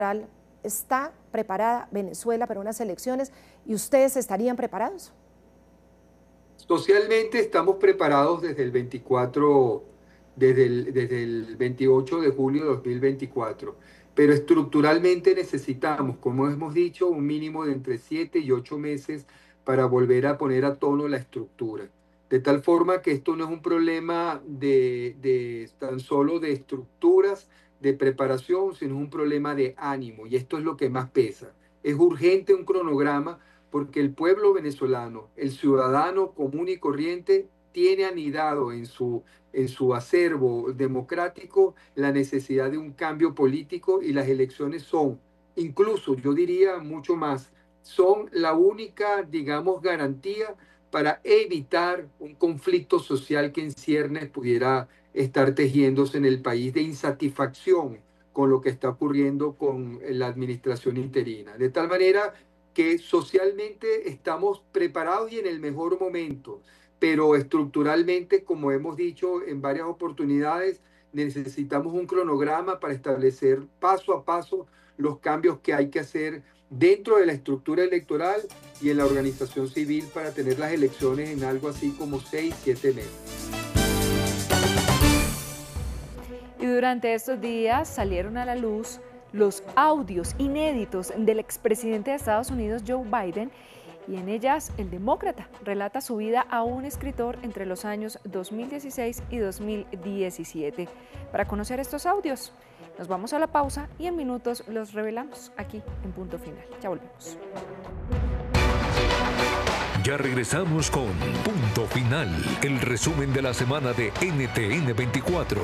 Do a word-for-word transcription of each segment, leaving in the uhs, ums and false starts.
¿Está preparada Venezuela para unas elecciones y ustedes estarían preparados? Socialmente estamos preparados desde el veinticuatro, desde el, desde el veintiocho de julio de dos mil veinticuatro, pero estructuralmente necesitamos, como hemos dicho, un mínimo de entre siete y ocho meses para volver a poner a tono la estructura. De tal forma que esto no es un problema de, de tan solo de estructuras, de preparación, sino un problema de ánimo, y esto es lo que más pesa. Es urgente un cronograma porque el pueblo venezolano, el ciudadano común y corriente, tiene anidado en su, en su acervo democrático la necesidad de un cambio político, y las elecciones son, incluso yo diría mucho más, son la única, digamos, garantía para evitar un conflicto social que en ciernes pudiera estar tejiéndose en el país de insatisfacción con lo que está ocurriendo con la administración interina. De tal manera que socialmente estamos preparados y en el mejor momento, pero estructuralmente, como hemos dicho en varias oportunidades, necesitamos un cronograma para establecer paso a paso los cambios que hay que hacer dentro de la estructura electoral y en la organización civil para tener las elecciones en algo así como seis, siete meses. Y durante estos días salieron a la luz los audios inéditos del expresidente de Estados Unidos, Joe Biden, y en ellas el demócrata relata su vida a un escritor entre los años dos mil dieciséis y dos mil diecisiete. Para conocer estos audios, nos vamos a la pausa y en minutos los revelamos aquí en Punto Final. Ya volvemos. Ya regresamos con Punto Final, el resumen de la semana de N T N veinticuatro.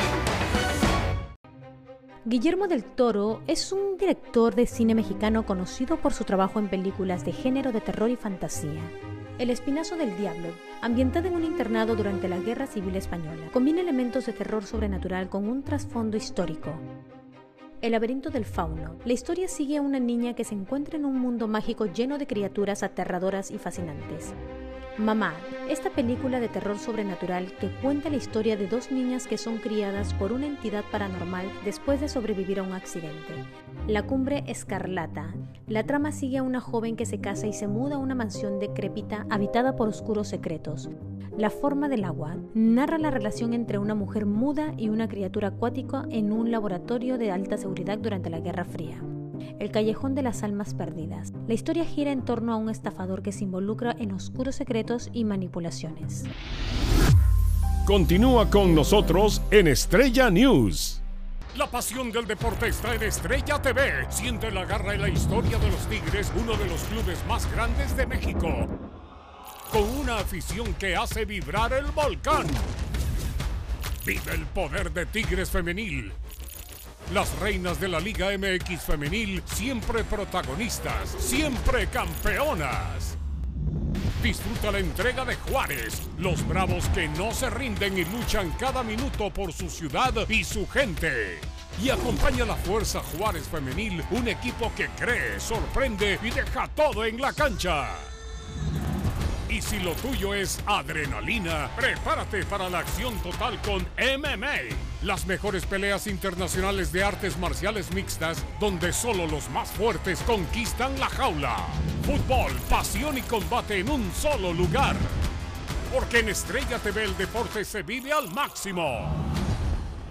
Guillermo del Toro es un director de cine mexicano conocido por su trabajo en películas de género de terror y fantasía. El Espinazo del Diablo, ambientada en un internado durante la Guerra Civil Española, combina elementos de terror sobrenatural con un trasfondo histórico. El laberinto del fauno. La historia sigue a una niña que se encuentra en un mundo mágico lleno de criaturas aterradoras y fascinantes. Mamá, esta película de terror sobrenatural que cuenta la historia de dos niñas que son criadas por una entidad paranormal después de sobrevivir a un accidente. La Cumbre Escarlata. La trama sigue a una joven que se casa y se muda a una mansión decrépita habitada por oscuros secretos. La forma del agua. Narra la relación entre una mujer muda y una criatura acuática en un laboratorio de alta seguridad durante la Guerra Fría. El Callejón de las Almas Perdidas. La historia gira en torno a un estafador que se involucra en oscuros secretos y manipulaciones. Continúa con nosotros en Estrella News. La pasión del deporte está en Estrella T V. Siente la garra y la historia de los Tigres, uno de los clubes más grandes de México, con una afición que hace vibrar el volcán. Vive el poder de Tigres Femenil. Las reinas de la Liga M X Femenil, siempre protagonistas, siempre campeonas. Disfruta la entrega de Juárez, los bravos que no se rinden y luchan cada minuto por su ciudad y su gente. Y acompaña a la Fuerza Juárez Femenil, un equipo que cree, sorprende y deja todo en la cancha. Y si lo tuyo es adrenalina, prepárate para la acción total con M M A. Las mejores peleas internacionales de artes marciales mixtas, donde solo los más fuertes conquistan la jaula. Fútbol, pasión y combate en un solo lugar. Porque en Estrella T V el deporte se vive al máximo.